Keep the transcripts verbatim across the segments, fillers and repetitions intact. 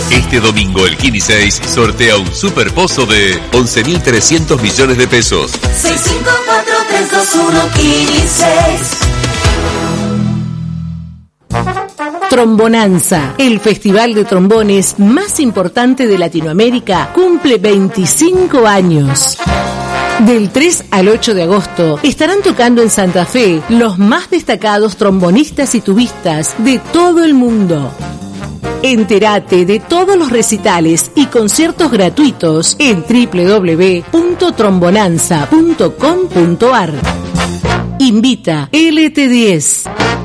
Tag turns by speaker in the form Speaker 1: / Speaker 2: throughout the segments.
Speaker 1: Este domingo el Kini seis sortea un super pozo de once mil trescientos millones de pesos.
Speaker 2: seis cinco cuatro tres dos uno Kini seis.
Speaker 3: Trombonanza, el festival de trombones más importante de Latinoamérica, cumple veinticinco años. Del tres al ocho de agosto estarán tocando en Santa Fe los más destacados trombonistas y tubistas de todo el mundo. Entérate de todos los recitales y conciertos gratuitos en doble u doble u doble u punto trombonanza punto com punto a r. Invita L T diez.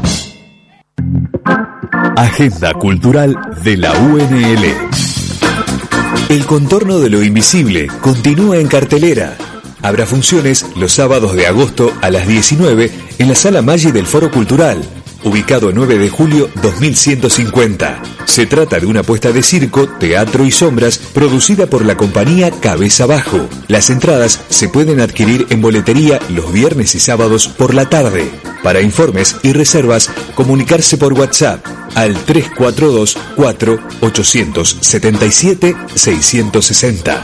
Speaker 4: Agenda Cultural de la U N L. El contorno de lo invisible continúa en cartelera. Habrá funciones los sábados de agosto a las diecinueve en la Sala Maggi del Foro Cultural, ubicado nueve de julio dos mil ciento cincuenta. Se trata de una puesta de circo, teatro y sombras producida por la compañía Cabeza Bajo. Las entradas se pueden adquirir en boletería los viernes y sábados por la tarde. Para informes y reservas, comunicarse por WhatsApp al tres cuatro dos cuatro ocho siete siete seis seis cero.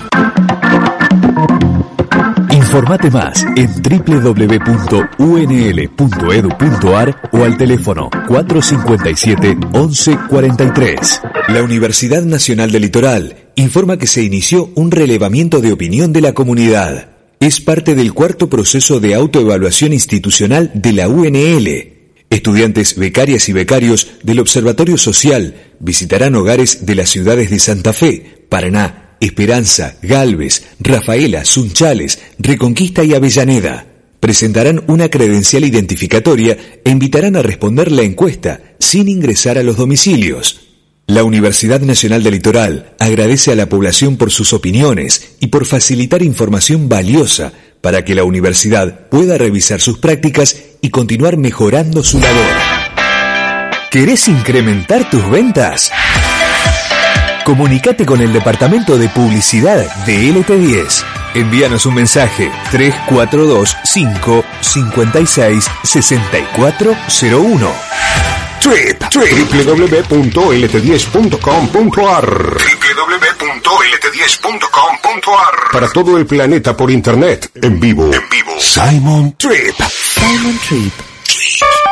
Speaker 4: Informate más en doble u doble u doble u punto u n l punto e d u punto a r o al teléfono cuatro cinco siete once cuarenta y tres. La Universidad Nacional del Litoral informa que se inició un relevamiento de opinión de la comunidad. Es parte del cuarto proceso de autoevaluación institucional de la U N L. Estudiantes, becarias y becarios del Observatorio Social visitarán hogares de las ciudades de Santa Fe, Paraná, Esperanza, Galvez, Rafaela, Sunchales, Reconquista y Avellaneda. Presentarán una credencial identificatoria e invitarán a responder la encuesta sin ingresar a los domicilios. La Universidad Nacional del Litoral agradece a la población por sus opiniones y por facilitar información valiosa para que la universidad pueda revisar sus prácticas y continuar mejorando su labor. ¿Querés incrementar tus ventas? Comunicate con el departamento de publicidad de L T diez. Envíanos un mensaje tres cuatro dos cinco cinco seis seis cuatro cero uno.
Speaker 5: Trip, Trip, doble u doble u doble u punto l t diez punto com punto a r. doble u doble u doble u punto l t diez punto com punto a r. Para todo el planeta por internet, en vivo. En vivo. Simon Trip.
Speaker 3: Simon Trip.